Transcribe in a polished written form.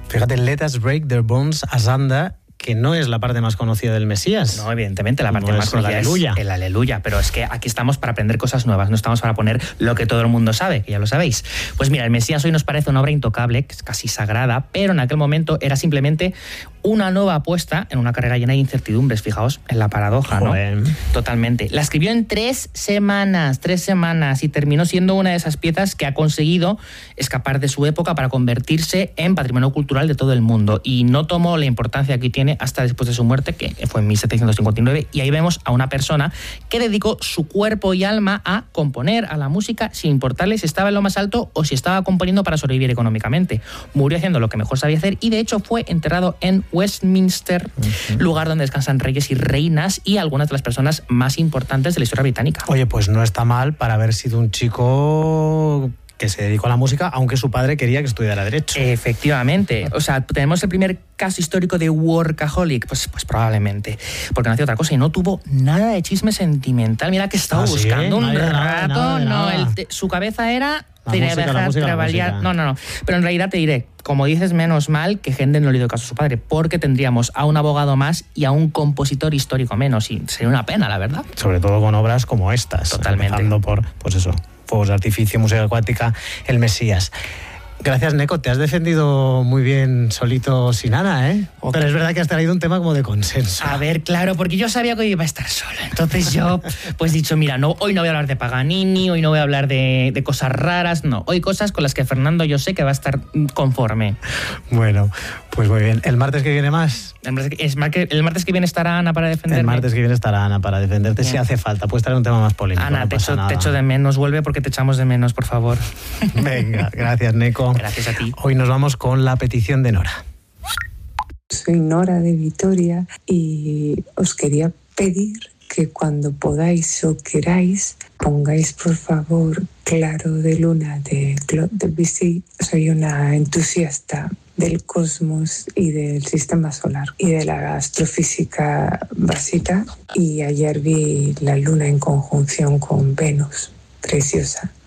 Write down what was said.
Fíjate, Let Us Break Their Bones Asunder, que no es la parte más conocida del Mesías. No, evidentemente, la parte más conocida es el Aleluya, pero es que aquí estamos para aprender cosas nuevas, no estamos para poner lo que todo el mundo sabe, que ya lo sabéis. Pues mira, el Mesías hoy nos parece una obra intocable, que es casi sagrada, pero en aquel momento era simplemente una nueva apuesta en una carrera llena de incertidumbres. Fijaos en la paradoja, ¿no? Totalmente. La escribió en 3 semanas, y terminó siendo una de esas piezas que ha conseguido escapar de su época para convertirse en patrimonio cultural de todo el mundo, y no tomó la importancia que tiene hasta después de su muerte, que fue en 1759, y ahí vemos a una persona que dedicó su cuerpo y alma a componer, a la música, sin importarle si estaba en lo más alto o si estaba componiendo para sobrevivir económicamente. Murió haciendo lo que mejor sabía hacer, y de hecho fue enterrado en Westminster, lugar donde descansan reyes y reinas y algunas de las personas más importantes de la historia británica. Oye, pues no está mal para haber sido un chico que se dedicó a la música, aunque su padre quería que estudiara Derecho. Efectivamente. O sea, tenemos el primer caso histórico de workaholic, pues probablemente, porque no hacía otra cosa y no tuvo nada de chisme sentimental. Mira que estaba buscando un rato. Su cabeza era... La música. No. Pero en realidad te diré, como dices, menos mal que Händel no le dio caso a su padre, porque tendríamos a un abogado más y a un compositor histórico menos, y sería una pena, la verdad. Sobre todo con obras como estas. Totalmente. Empezando por, pues eso, Fuegos de Artificio, Música Acuática, El Mesías. Gracias, Neco. Te has defendido muy bien solito sin Ana, ¿eh? Pero es verdad que has traído un tema como de consenso. A ver, claro, porque yo sabía que hoy iba a estar solo. Entonces yo, pues dicho, mira, no, hoy no voy a hablar de Paganini, hoy no voy a hablar de cosas raras, no. Hoy cosas con las que Fernando yo sé que va a estar conforme. Bueno, pues muy bien. ¿El martes que viene más? El martes que viene estará Ana para defenderme. El martes que viene estará Ana para defenderte si hace falta. Puedes traer un tema más polémico. Ana, no te echo de menos. Vuelve porque te echamos de menos, por favor. Venga, gracias, Neco. Gracias a ti. Hoy nos vamos con la petición de Nora. Soy Nora de Vitoria y os quería pedir que cuando podáis o queráis pongáis por favor Claro de Luna de Claude Debussy. Soy una entusiasta del cosmos y del sistema solar y de la astrofísica básica, y ayer vi la luna en conjunción con Venus. Preciosa.